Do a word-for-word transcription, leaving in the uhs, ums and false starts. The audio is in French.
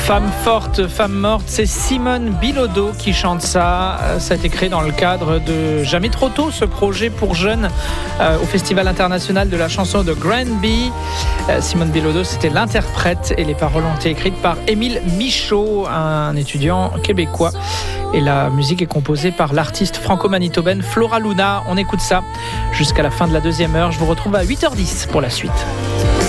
Femme forte, femme morte, c'est Simone Bilodeau qui chante ça. Ça a été créé dans le cadre de Jamais trop tôt, ce projet pour jeunes euh, au Festival international de la chanson de Granby. Euh, Simone Bilodeau, c'était l'interprète et les paroles ont été écrites par Émile Michaud, un étudiant québécois. Et la musique est composée par l'artiste franco-manitobaine Flora Luna. On écoute ça jusqu'à la fin de la deuxième heure. Je vous retrouve à huit heures dix pour la suite.